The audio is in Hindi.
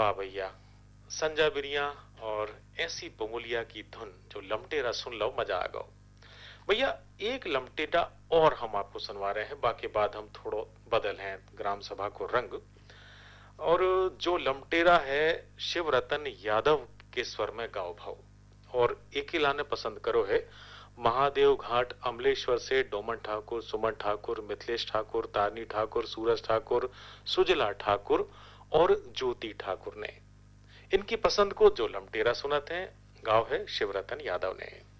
वाह भैया, संजा बिरिया और ऐसी बमुलिया की धुन जो लमटेरा सुन लो मजा आ गो भैया। एक लमटेरा और हम आपको सुनवा रहे हैं, बाकी बाद हम थोड़ो बदल हैं ग्राम सभा को रंग। और जो लमटेरा है शिव रतन यादव के स्वर में गाओ भाव। और एक ही लाने पसंद करो है महादेव घाट अमलेश्वर से डोमन ठाकुर, सुमन ठाकुर, मिथिलेश ठाकुर, तारनी ठाकुर, सूरज ठाकुर, सुजला ठाकुर और ज्योति ठाकुर ने। इनकी पसंद को जो लमटेरा सुनते हैं गाँव है शिवरतन यादव ने।